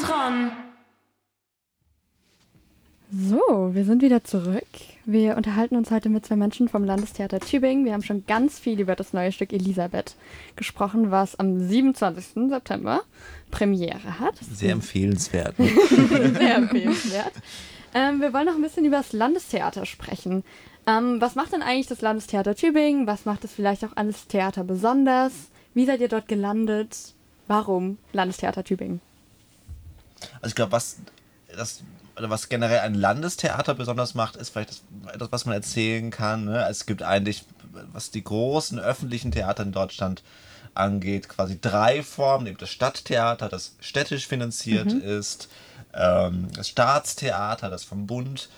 Tron. So, wir sind wieder zurück. Wir unterhalten uns heute mit zwei Menschen vom Landestheater Tübingen. Wir haben schon ganz viel über das neue Stück Elisabeth gesprochen, was am 27. September Premiere hat. Sehr empfehlenswert. Sehr empfehlenswert. Wir wollen noch ein bisschen über das Landestheater sprechen. Was macht denn eigentlich das Landestheater Tübingen? Was macht es vielleicht auch alles Theater besonders? Wie seid ihr dort gelandet? Warum Landestheater Tübingen? Also ich glaube, was generell ein Landestheater besonders macht, ist vielleicht etwas, was man erzählen kann. Ne? Es gibt eigentlich, was die großen öffentlichen Theater in Deutschland angeht, quasi 3 Formen. Eben das Stadttheater, das städtisch finanziert ist, das Staatstheater, das vom Bund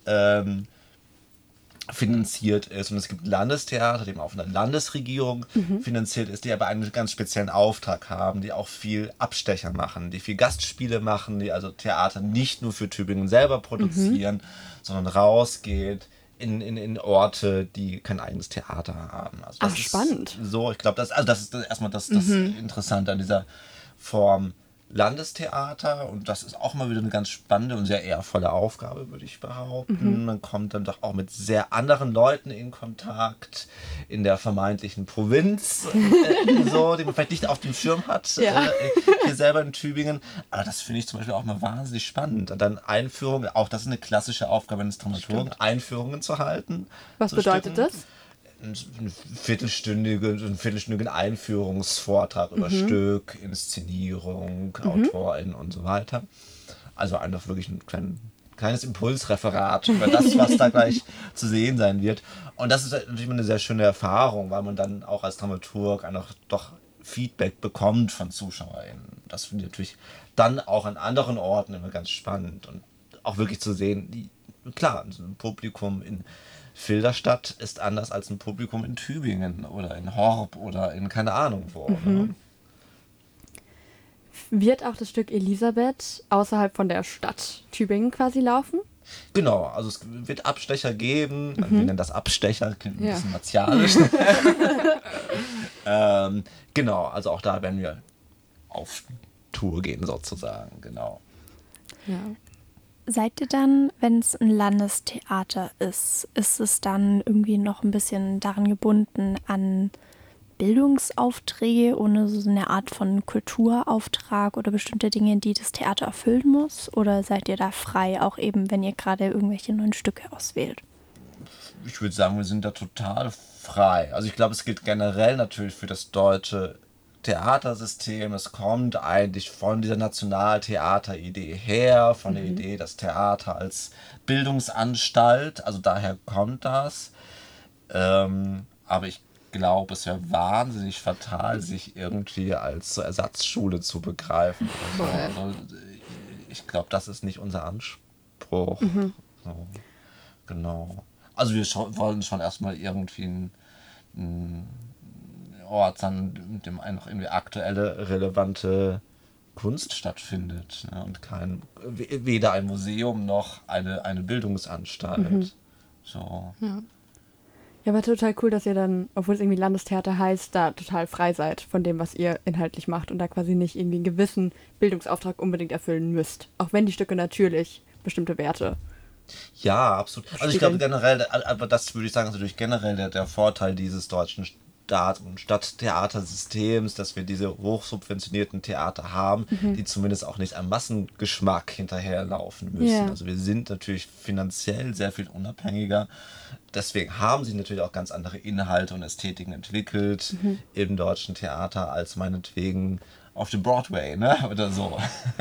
finanziert ist, und es gibt Landestheater, die eben auch von der Landesregierung finanziert ist, die aber einen ganz speziellen Auftrag haben, die auch viel Abstecher machen, die viel Gastspiele machen, die also Theater nicht nur für Tübingen selber produzieren, sondern rausgeht in Orte, die kein eigenes Theater haben. Also das ist spannend. So, ich glaube, das ist erstmal das Interessante an dieser Form Landestheater, und das ist auch mal wieder eine ganz spannende und sehr ehrvolle Aufgabe, würde ich behaupten. Man kommt dann doch auch mit sehr anderen Leuten in Kontakt in der vermeintlichen Provinz, so, die man vielleicht nicht auf dem Schirm hat, hier selber in Tübingen. Aber das finde ich zum Beispiel auch mal wahnsinnig spannend. Und dann Einführungen, auch das ist eine klassische Aufgabe eines Dramaturgen, Einführungen zu halten. Was bedeutet das? Einen viertelstündigen Einführungsvortrag über Stück, Inszenierung, AutorInnen und so weiter. Also einfach wirklich ein kleines Impulsreferat über das, was da gleich zu sehen sein wird. Und das ist natürlich eine sehr schöne Erfahrung, weil man dann auch als Dramaturg einfach doch Feedback bekommt von ZuschauerInnen. Das finde ich natürlich dann auch an anderen Orten immer ganz spannend. Und auch wirklich zu sehen, klar, ein Publikum in Filderstadt ist anders als ein Publikum in Tübingen oder in Horb oder in keine Ahnung wo. Ne? Wird auch das Stück Elisabeth außerhalb von der Stadt Tübingen quasi laufen? Genau, also es wird Abstecher geben. Wir nennen das Abstecher, klingt ein bisschen martialisch. Genau, also auch da werden wir auf Tour gehen sozusagen, genau. Ja. Seid ihr dann, wenn es ein Landestheater ist es dann irgendwie noch ein bisschen daran gebunden an Bildungsaufträge ohne so eine Art von Kulturauftrag oder bestimmte Dinge, die das Theater erfüllen muss? Oder seid ihr da frei, auch eben, wenn ihr gerade irgendwelche neuen Stücke auswählt? Ich würde sagen, wir sind da total frei. Also ich glaube, es gilt generell natürlich für das deutsche Theatersystem. Es kommt eigentlich von dieser Nationaltheateridee her, von der Idee, das Theater als Bildungsanstalt, also daher kommt das. Aber ich glaube, es wäre wahnsinnig fatal, sich irgendwie als so Ersatzschule zu begreifen. Also, ich glaube, das ist nicht unser Anspruch. So, genau. Also wir wollen schon erstmal irgendwie einen Ort sein, in dem noch irgendwie aktuelle, relevante Kunst stattfindet. Ne? Und weder ein Museum noch eine Bildungsanstalt. So. Ja, aber total cool, dass ihr dann, obwohl es irgendwie Landestheater heißt, da total frei seid von dem, was ihr inhaltlich macht und da quasi nicht irgendwie einen gewissen Bildungsauftrag unbedingt erfüllen müsst. Auch wenn die Stücke natürlich bestimmte Werte. Ja, absolut. Also ich glaube generell, aber das würde ich sagen, ist natürlich generell der Vorteil dieses deutschen und Stadttheatersystems, dass wir diese hochsubventionierten Theater haben, die zumindest auch nicht am Massengeschmack hinterherlaufen müssen. Yeah. Also wir sind natürlich finanziell sehr viel unabhängiger. Deswegen haben sich natürlich auch ganz andere Inhalte und Ästhetiken entwickelt im deutschen Theater als meinetwegen auf dem Broadway, ne? Oder so.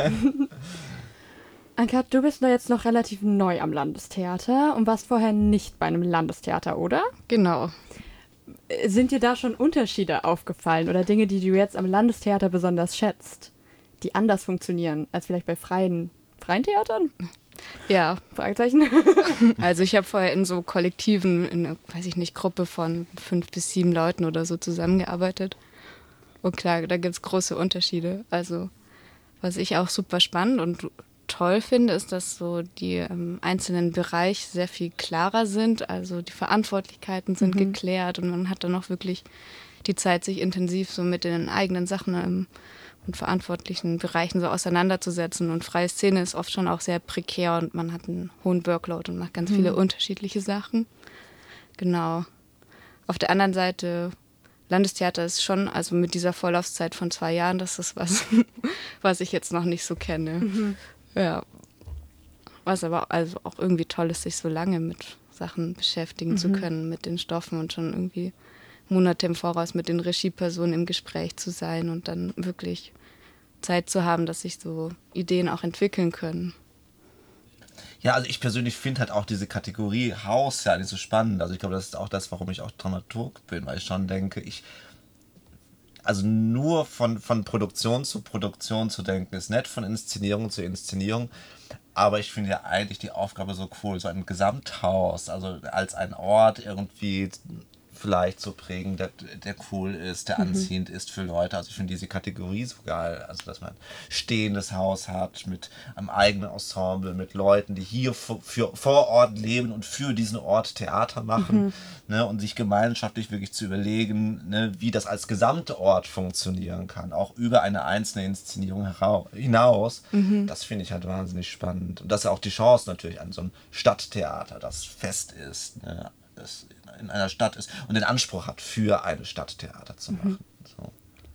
Anka, du bist da jetzt noch relativ neu am Landestheater und warst vorher nicht bei einem Landestheater, oder? Genau. Sind dir da schon Unterschiede aufgefallen oder Dinge, die du jetzt am Landestheater besonders schätzt, die anders funktionieren als vielleicht bei freien Theatern? Ja, Fragezeichen. also ich habe vorher in so Kollektiven, in einer, weiß ich nicht, Gruppe von 5 bis 7 Leuten oder so zusammengearbeitet. Und klar, da gibt es große Unterschiede. Also was ich auch super spannend und toll finde, ist, dass so die einzelnen Bereiche sehr viel klarer sind. Also die Verantwortlichkeiten sind geklärt und man hat dann auch wirklich die Zeit, sich intensiv so mit den eigenen Sachen und verantwortlichen Bereichen so auseinanderzusetzen. Und freie Szene ist oft schon auch sehr prekär und man hat einen hohen Workload und macht ganz viele unterschiedliche Sachen. Genau. Auf der anderen Seite, Landestheater ist schon, also mit dieser Vorlaufzeit von 2 Jahren, das ist was, was ich jetzt noch nicht so kenne. Ja. Was aber also auch irgendwie toll ist, sich so lange mit Sachen beschäftigen zu können, mit den Stoffen und schon irgendwie Monate im Voraus mit den Regiepersonen im Gespräch zu sein und dann wirklich Zeit zu haben, dass sich so Ideen auch entwickeln können. Ja, also ich persönlich finde halt auch diese Kategorie Haus ja nicht so spannend. Also ich glaube, das ist auch das, warum ich auch Dramaturg bin, weil ich schon denke, also nur von Produktion zu Produktion zu denken, ist nett, von Inszenierung zu Inszenierung. Aber ich finde ja eigentlich die Aufgabe so cool, so ein Gesamthaus, also als ein Ort irgendwie vielleicht so prägen, der cool ist, der anziehend ist für Leute. Also ich finde diese Kategorie so geil, also dass man stehendes Haus hat mit einem eigenen Ensemble, mit Leuten, die hier vor Ort leben und für diesen Ort Theater machen, ne, und sich gemeinschaftlich wirklich zu überlegen, ne, wie das als Gesamtort funktionieren kann, auch über eine einzelne Inszenierung hinaus. Das finde ich halt wahnsinnig spannend. Und das ist ja auch die Chance natürlich an so einem Stadttheater, das fest ist, ne, das in einer Stadt ist und den Anspruch hat, für eine Stadttheater zu machen. So.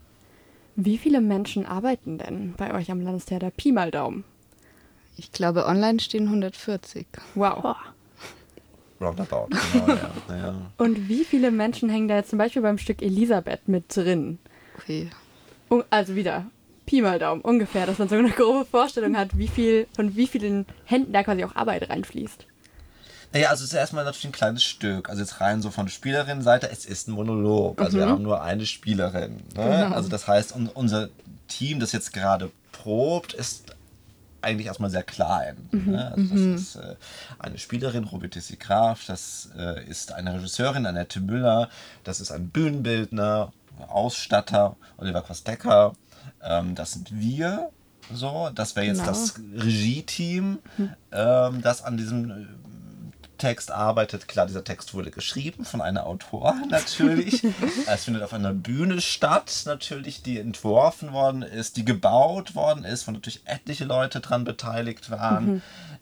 Wie viele Menschen arbeiten denn bei euch am Landestheater? Pi mal Daumen. Ich glaube, online stehen 140. Wow. Roundabout, genau, ja. Und wie viele Menschen hängen da jetzt zum Beispiel beim Stück Elisabeth mit drin? Okay. Also wieder Pi mal Daumen, ungefähr, dass man so eine grobe Vorstellung hat, von wie vielen Händen da quasi auch Arbeit reinfließt. Naja, also es ist erstmal natürlich ein kleines Stück. Also jetzt rein so von Spielerinnenseite, es ist ein Monolog. Also wir haben nur eine Spielerin. Ne? Genau. Also das heißt, unser Team, das jetzt gerade probt, ist eigentlich erstmal sehr klein. Ne? Also das ist eine Spielerin, Robert Graf, das ist eine Regisseurin, Annette Müller, das ist ein Bühnenbildner, Ausstatter, Oliver Kostecker, das sind wir. So, das wäre jetzt das Regie-Team, das an diesem Text arbeitet. Klar, dieser Text wurde geschrieben von einer Autorin natürlich. Es findet auf einer Bühne statt, natürlich, die entworfen worden ist, die gebaut worden ist, wo natürlich etliche Leute dran beteiligt waren.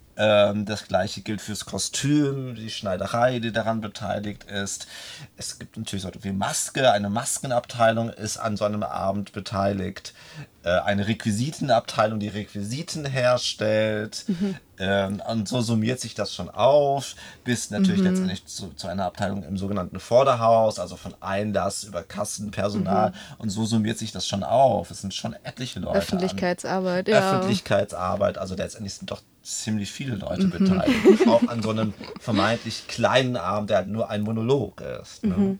Das gleiche gilt fürs Kostüm, die Schneiderei, die daran beteiligt ist. Es gibt natürlich so etwas wie Maske, eine Maskenabteilung ist an so einem Abend beteiligt. Eine Requisitenabteilung, die Requisiten herstellt. Und so summiert sich das schon auf, bis natürlich letztendlich zu einer Abteilung im sogenannten Vorderhaus, also von Einlass über Kassenpersonal. Und so summiert sich das schon auf. Es sind schon etliche Leute. Öffentlichkeitsarbeit, ja. Öffentlichkeitsarbeit, also letztendlich sind doch ziemlich viele Leute beteiligt. Auch an so einem vermeintlich kleinen Abend, der halt nur ein Monolog ist. Ne?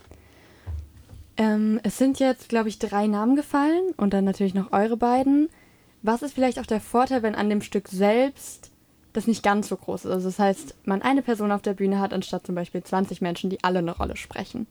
Es sind jetzt, glaube ich, 3 Namen gefallen und dann natürlich noch eure beiden. Was ist vielleicht auch der Vorteil, wenn an dem Stück selbst das nicht ganz so groß ist? Also das heißt, man eine Person auf der Bühne hat, anstatt zum Beispiel 20 Menschen, die alle eine Rolle sprechen.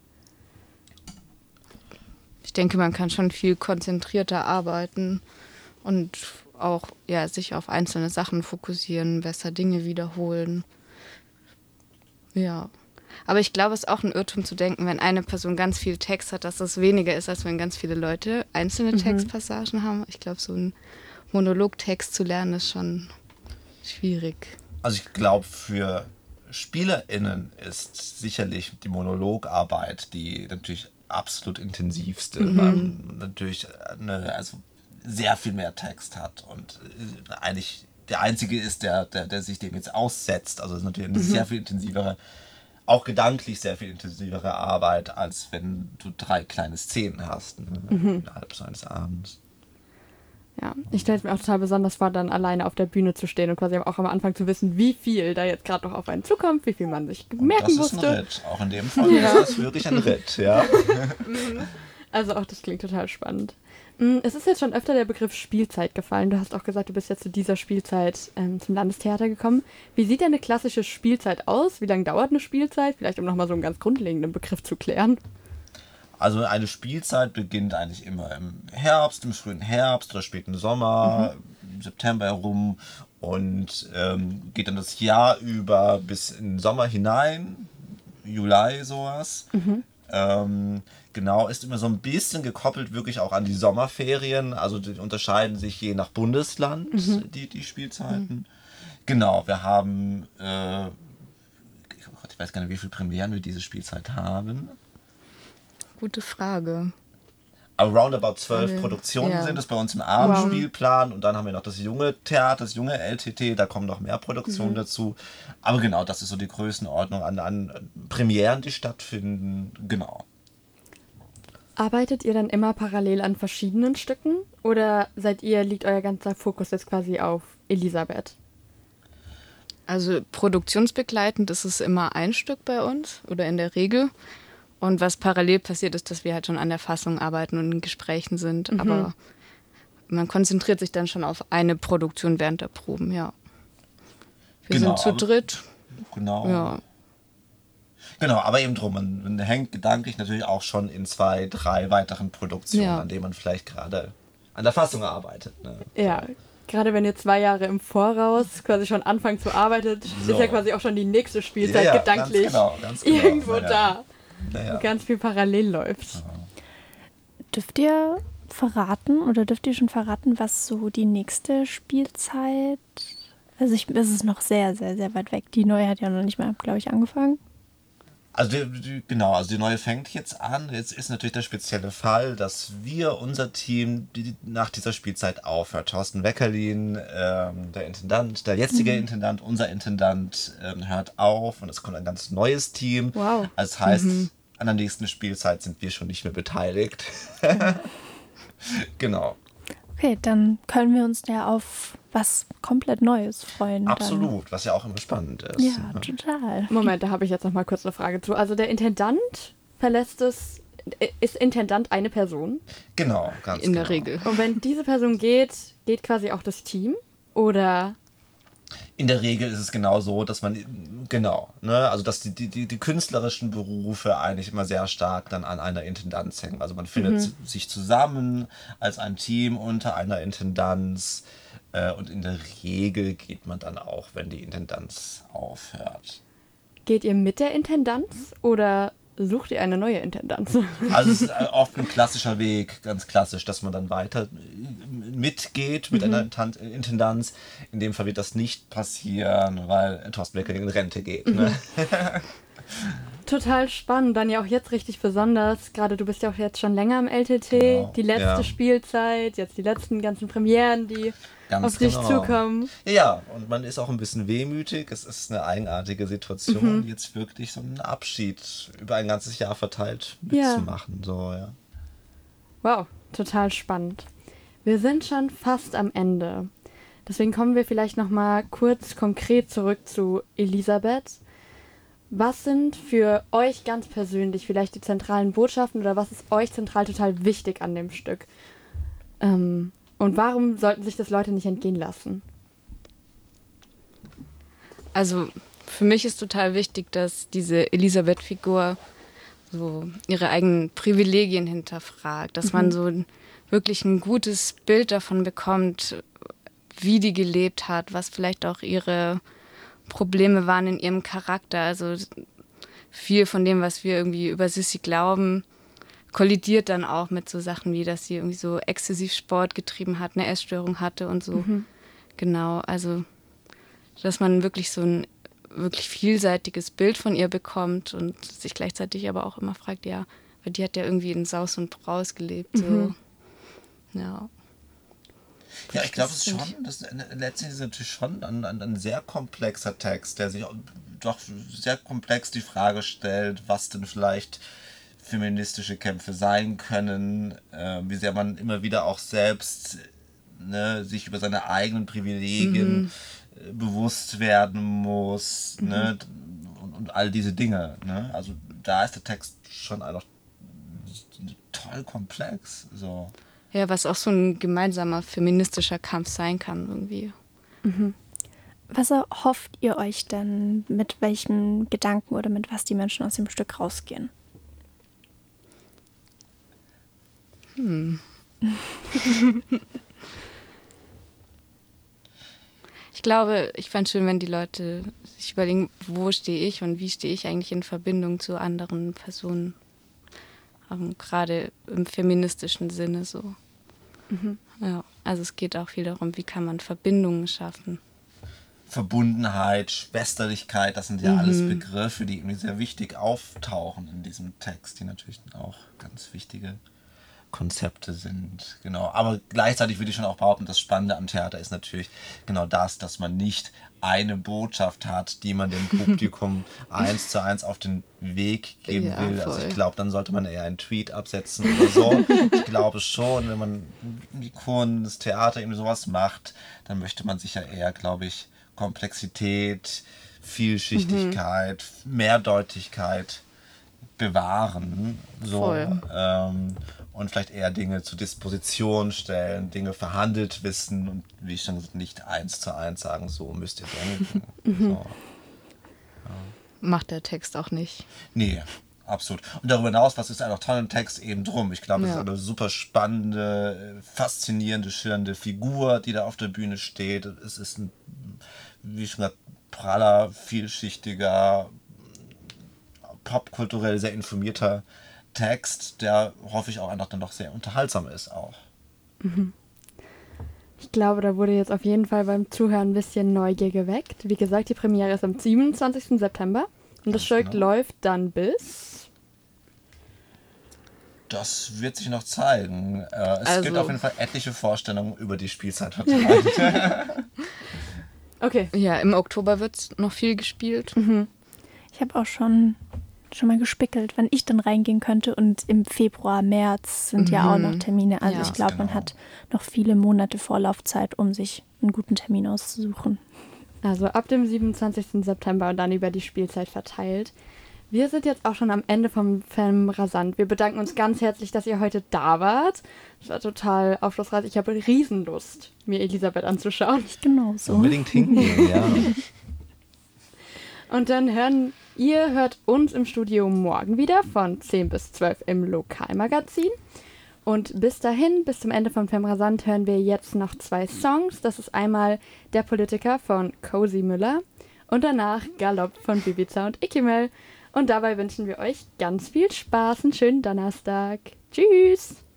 Ich denke, man kann schon viel konzentrierter arbeiten und auch sich auf einzelne Sachen fokussieren, besser Dinge wiederholen. Ja. Aber ich glaube, es ist auch ein Irrtum zu denken, wenn eine Person ganz viel Text hat, dass das weniger ist, als wenn ganz viele Leute einzelne Textpassagen haben. Ich glaube, so einen Monologtext zu lernen, ist schon schwierig. Also ich glaube, für SpielerInnen ist sicherlich die Monologarbeit die natürlich absolut intensivste, weil man natürlich sehr viel mehr Text hat und eigentlich der Einzige ist, der sich dem jetzt aussetzt. Also es ist natürlich eine sehr viel intensivere, auch gedanklich sehr viel intensivere Arbeit, als wenn du 3 kleine Szenen hast, innerhalb so eines Abends. Ja, ich stelle es mir auch total besonders vor, dann alleine auf der Bühne zu stehen und quasi auch am Anfang zu wissen, wie viel da jetzt gerade noch auf einen zukommt, wie viel man sich merken musste. Das ist ein Ritt. Auch in dem Fall ist das wirklich ein Ritt, ja. Also auch das klingt total spannend. Es ist jetzt schon öfter der Begriff Spielzeit gefallen. Du hast auch gesagt, du bist jetzt zu dieser Spielzeit zum Landestheater gekommen. Wie sieht denn eine klassische Spielzeit aus? Wie lange dauert eine Spielzeit? Vielleicht um nochmal so einen ganz grundlegenden Begriff zu klären. Also eine Spielzeit beginnt eigentlich immer im Herbst, im frühen Herbst oder späten Sommer, im September herum und geht dann das Jahr über bis in den Sommer hinein, Juli sowas. Genau, ist immer so ein bisschen gekoppelt wirklich auch an die Sommerferien. Also die unterscheiden sich je nach Bundesland, die Spielzeiten. Genau, wir haben, oh Gott, ich weiß gar nicht, wie viele Premieren wir diese Spielzeit haben. Gute Frage. Aber roundabout 12 Ja. Produktionen sind es bei uns im Abendspielplan. Und dann haben wir noch das junge Theater, das junge LTT, da kommen noch mehr Produktionen dazu. Aber genau, das ist so die Größenordnung an Premieren, die stattfinden. Genau. Arbeitet ihr dann immer parallel an verschiedenen Stücken oder liegt euer ganzer Fokus jetzt quasi auf Elisabeth? Also produktionsbegleitend ist es immer ein Stück bei uns oder in der Regel. Und was parallel passiert ist, dass wir halt schon an der Fassung arbeiten und in Gesprächen sind. Aber man konzentriert sich dann schon auf eine Produktion während der Proben, ja. Wir Genau, sind zu dritt. Genau. Ja. Genau, aber eben drum, man hängt gedanklich natürlich auch schon in 2, 3 weiteren Produktionen, Ja. an denen man vielleicht gerade an der Fassung arbeitet. Ne? Ja, gerade wenn ihr 2 Jahre im Voraus quasi schon anfangt zu arbeiten, So. ist ja quasi auch schon die nächste Spielzeit Ja, gedanklich ganz genau. irgendwo Ja. da, Naja. wo ganz viel parallel läuft. Dürft ihr schon verraten, was so die nächste Spielzeit... Also es ist noch sehr, sehr, sehr weit weg. Die neue hat ja noch nicht mal, glaube ich, angefangen. Also die neue fängt jetzt an. Jetzt ist natürlich der spezielle Fall, dass unser Team, nach dieser Spielzeit aufhört. Thorsten Weckerlin, der Intendant, der jetzige Intendant, unser Intendant hört auf und es kommt ein ganz neues Team. Wow. Also das heißt, an der nächsten Spielzeit sind wir schon nicht mehr beteiligt. Genau. Okay, dann können wir uns ja auf was komplett Neues freuen. Absolut, was ja auch immer spannend ist. Dann. Ja, total. Moment, da habe ich jetzt noch mal kurz eine Frage zu. Also der Intendant ist Intendant eine Person? Genau, ganz In der genau. Regel. Und wenn diese Person geht quasi auch das Team? Oder? In der Regel ist es genau so, dass man, also dass die künstlerischen Berufe eigentlich immer sehr stark dann an einer Intendanz hängen. Also man findet sich zusammen als ein Team unter einer Intendanz und in der Regel geht man dann auch, wenn die Intendanz aufhört. Geht ihr mit der Intendanz oder sucht ihr eine neue Intendanz? Also es ist oft ein klassischer Weg, ganz klassisch, dass man dann weiter mitgeht mit einer Intendanz. In dem Fall wird das nicht passieren, weil Thorsten Becker in Rente geht. Ne? Total spannend, dann ja auch jetzt richtig besonders. Gerade du bist ja auch jetzt schon länger im LTT. Genau, Die letzte ja. Spielzeit, jetzt die letzten ganzen Premieren, die Ganz auf dich genau. zukommen. Ja, und man ist auch ein bisschen wehmütig. Es ist eine eigenartige Situation, jetzt wirklich so einen Abschied über ein ganzes Jahr verteilt Ja. mitzumachen. So, ja. Wow, total spannend. Wir sind schon fast am Ende. Deswegen kommen wir vielleicht noch mal kurz konkret zurück zu Elisabeth. Was sind für euch ganz persönlich vielleicht die zentralen Botschaften oder was ist euch zentral total wichtig an dem Stück? Und warum sollten sich das Leute nicht entgehen lassen? Also für mich ist total wichtig, dass diese Elisabeth-Figur so ihre eigenen Privilegien hinterfragt, dass man so wirklich ein gutes Bild davon bekommt, wie die gelebt hat, was vielleicht auch ihre Probleme waren in ihrem Charakter. Also viel von dem, was wir irgendwie über Sissi glauben, kollidiert dann auch mit so Sachen wie, dass sie irgendwie so exzessiv Sport getrieben hat, eine Essstörung hatte und so. Genau, also dass man wirklich so ein wirklich vielseitiges Bild von ihr bekommt und sich gleichzeitig aber auch immer fragt, ja, weil die hat ja irgendwie in Saus und Braus gelebt. So. Ja. Ja, ich glaube, es ist schon, letztendlich ist es natürlich schon ein sehr komplexer Text, der sich doch sehr komplex die Frage stellt, was denn vielleicht feministische Kämpfe sein können, wie sehr man immer wieder auch selbst sich über seine eigenen Privilegien bewusst werden muss, ne, und all diese Dinge. Ne? Also da ist der Text schon einfach toll komplex. So. Ja, was auch so ein gemeinsamer feministischer Kampf sein kann irgendwie. Was erhofft ihr euch denn, mit welchen Gedanken oder mit was die Menschen aus dem Stück rausgehen? Ich glaube, ich fände es schön, wenn die Leute sich überlegen, wo stehe ich und wie stehe ich eigentlich in Verbindung zu anderen Personen gerade im feministischen Sinne so. Ja, also es geht auch viel darum, wie kann man Verbindungen schaffen. Verbundenheit, Schwesterlichkeit, das sind ja alles Begriffe, die irgendwie sehr wichtig auftauchen in diesem Text, die natürlich auch ganz wichtige Konzepte sind. Genau. Aber gleichzeitig würde ich schon auch behaupten, das Spannende am Theater ist natürlich genau das, dass man nicht eine Botschaft hat, die man dem Publikum 1:1 auf den Weg geben will. Voll. Also ich glaube, dann sollte man eher einen Tweet absetzen oder so. Ich glaube schon, wenn man wie Kuren, das Theater eben sowas macht, dann möchte man sich ja eher, glaube ich, Komplexität, Vielschichtigkeit, Mehrdeutigkeit bewahren. So, Voll. Und vielleicht eher Dinge zur Disposition stellen, Dinge verhandelt wissen und wie ich schon gesagt, nicht 1:1 sagen, so müsst ihr denken. So. Macht der Text auch nicht. Nee, absolut. Und darüber hinaus, was ist einfach toll im Text eben drum? Ich glaube, es ist Ja. eine super spannende, faszinierende, schillernde Figur, die da auf der Bühne steht. Es ist ein, wie schon gesagt, praller, vielschichtiger, popkulturell sehr informierter Text, der, hoffe ich, auch einfach dann doch sehr unterhaltsam ist auch. Ich glaube, da wurde jetzt auf jeden Fall beim Zuhören ein bisschen Neugier geweckt. Wie gesagt, die Premiere ist am 27. September und das Stück läuft dann bis... Das wird sich noch zeigen. Es Also- gibt auf jeden Fall etliche Vorstellungen über die Spielzeit verteilt. Okay. Ja, im Oktober wird noch viel gespielt. Ich habe auch schon mal gespickelt, wann ich dann reingehen könnte. Und im Februar, März sind ja auch noch Termine. Also Ja. ich glaube, man Genau. hat noch viele Monate Vorlaufzeit, um sich einen guten Termin auszusuchen. Also ab dem 27. September und dann über die Spielzeit verteilt. Wir sind jetzt auch schon am Ende vom Film Rasant. Wir bedanken uns ganz herzlich, dass ihr heute da wart. Es war total aufschlussreich. Ich habe Riesenlust, mir Elisabeth anzuschauen. Genau so. Unbedingt hingehen, ja. Und dann hört uns im Studio morgen wieder von 10 bis 12 im Lokalmagazin. Und bis dahin, bis zum Ende von Film Rasant, hören wir jetzt noch 2 Songs. Das ist einmal Der Politiker von Cozy Müller und danach Galopp von Bibiza und Ikimel. Und dabei wünschen wir euch ganz viel Spaß, einen schönen Donnerstag. Tschüss!